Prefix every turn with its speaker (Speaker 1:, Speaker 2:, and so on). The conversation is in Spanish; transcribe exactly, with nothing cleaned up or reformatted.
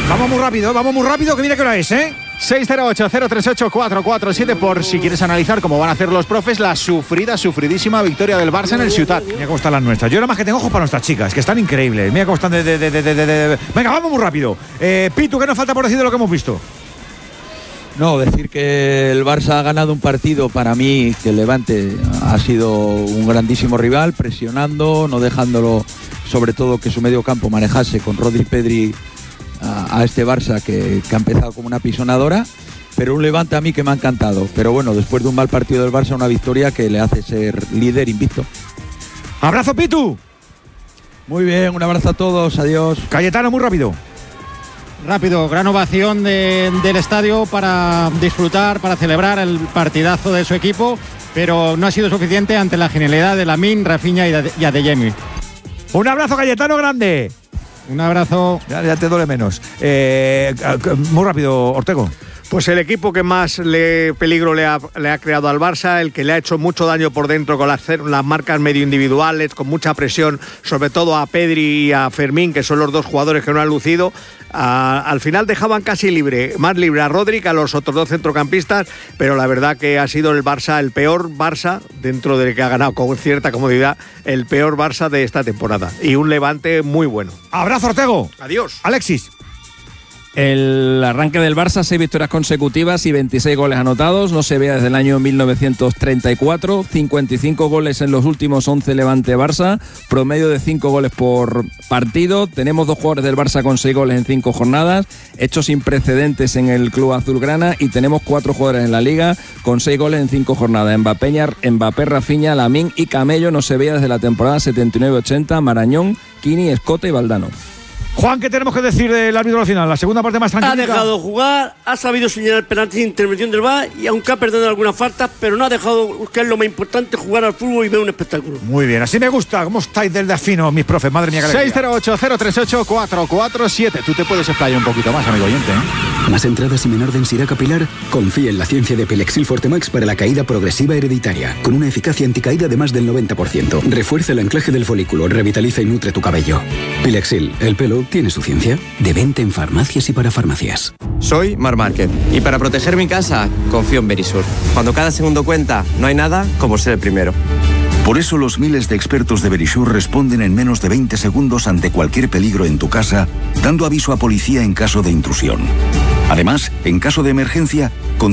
Speaker 1: Vamos muy rápido, vamos muy rápido, que mira qué hora es, ¿eh?
Speaker 2: seis cero ocho, cero tres ocho, cuatro cuatro siete por si quieres analizar cómo van a hacer los profes la sufrida, sufridísima victoria del Barça en el Ciutat.
Speaker 1: Mira cómo están las nuestras. Yo nada más que tengo ojos para nuestras chicas, que están increíbles. Mira cómo están de... de, de, de, de, de. Venga, vamos muy rápido. Eh, Pitu, ¿qué nos falta por decir de lo que hemos visto?
Speaker 3: No, decir que el Barça ha ganado un partido, para mí, que el Levante ha sido un grandísimo rival, presionando, no dejándolo, sobre todo que su medio campo manejase con Rodri Pedri a, a este Barça que, que ha empezado como una pisonadora, pero un Levante a mí que me ha encantado. Pero bueno, después de un mal partido del Barça, una victoria que le hace ser líder invicto.
Speaker 1: ¡Abrazo, Pitu!
Speaker 3: Muy bien, un abrazo a todos, adiós.
Speaker 1: Cayetano, muy rápido.
Speaker 4: Rápido, gran ovación de, del estadio para disfrutar, para celebrar el partidazo de su equipo, pero no ha sido suficiente ante la genialidad de Lamine, Rafinha y, de, y Adeyemi.
Speaker 1: Un abrazo, Cayetano, grande.
Speaker 4: Un abrazo.
Speaker 1: Ya, ya te duele menos. Eh, muy rápido, Ortego.
Speaker 5: Pues el equipo que más le, peligro le ha, le ha creado al Barça, el que le ha hecho mucho daño por dentro con las, las marcas medio individuales, con mucha presión, sobre todo a Pedri y a Fermín, que son los dos jugadores que no han lucido. A, al final dejaban casi libre, más libre a Rodri que a los otros dos centrocampistas, pero la verdad que ha sido el Barça, el peor Barça, dentro del que ha ganado con cierta comodidad, el peor Barça de esta temporada. Y un Levante muy bueno.
Speaker 1: Abrazo, Ortego.
Speaker 5: Adiós.
Speaker 1: Alexis.
Speaker 6: El arranque del Barça, seis victorias consecutivas y veintiséis goles anotados, no se vea desde el año mil novecientos treinta y cuatro, cincuenta y cinco goles en los últimos once Levante-Barça, promedio de cinco goles por partido. Tenemos dos jugadores del Barça con seis goles en cinco jornadas, hechos sin precedentes en el club azulgrana, y tenemos cuatro jugadores en la liga con seis goles en cinco jornadas. Mbappé, Mbappé, Rafinha, Lamine y Camello no se veía desde la temporada setenta y nueve ochenta, Marañón, Kini, Escota y Valdano.
Speaker 1: Juan, ¿qué tenemos que decir del árbitro al final? La segunda parte más tranquila.
Speaker 7: Ha dejado jugar, ha sabido señalar penalti de intervención del V A R y aunque ha perdido algunas faltas, pero no ha dejado, que es lo más importante, jugar al fútbol y ver un espectáculo.
Speaker 1: Muy bien, así me gusta. ¿Cómo estáis del de afino, mis profes? Madre mía,
Speaker 2: seis cero ocho, cero tres ocho, cuatro cuatro siete. Tú te puedes explayar un poquito más, amigo oyente, ¿eh?
Speaker 8: ¿Más entradas y menor densidad capilar? Confía en la ciencia de Pilexil Fortemax para la caída progresiva hereditaria, con una eficacia anticaída de más del noventa por ciento. Refuerza el anclaje del folículo, revitaliza y nutre tu cabello. Pilexil, el pelo tiene su ciencia. De venta en farmacias y para farmacias.
Speaker 9: Soy Mar Márquez y para proteger mi casa confío en Verisur. Cuando cada segundo cuenta, no hay nada como ser el primero.
Speaker 10: Por eso los miles de expertos de Verisur responden en menos de veinte segundos ante cualquier peligro en tu casa, dando aviso a policía en caso de intrusión. Además, en caso de emergencia, con